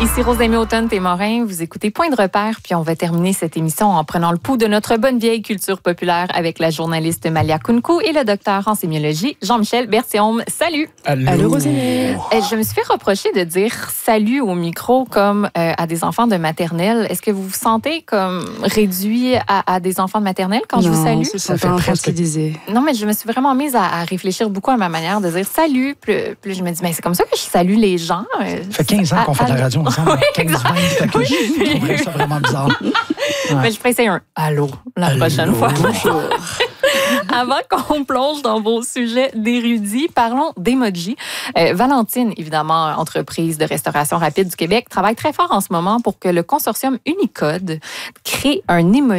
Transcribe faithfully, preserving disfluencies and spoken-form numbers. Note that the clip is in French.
Ici Rosemée Automne-Témorin, vous écoutez Point de repère, puis on va terminer cette émission en prenant le pouls de notre bonne vieille culture populaire avec la journaliste Malia Kounkou et le docteur en sémiologie Jean-Michel Berthiaume. Salut! Allô, Allô Rosemée! Je me suis fait reprocher de dire salut au micro comme euh, à des enfants de maternelle. Est-ce que vous vous sentez comme réduit à, à des enfants de maternelle quand non, je vous salue? C'est ça, ça fait presque disait. Non, mais je me suis vraiment mise à, à réfléchir beaucoup à ma manière de dire salut. Puis, puis je me dis, mais c'est comme ça que je salue les gens. Ça fait quinze ans qu'on fait de la radio ensemble. Oui, quinze vingt, fait que je trouverais ça vraiment bizarre. Ouais. Mais je ferais essayer un allô la allô. prochaine fois. Bonjour. Avant qu'on plonge dans vos sujets d'érudits, parlons d'emoji. Euh, Valentine, évidemment, entreprise de restauration rapide du Québec, travaille très fort en ce moment pour que le consortium Unicode crée un emoji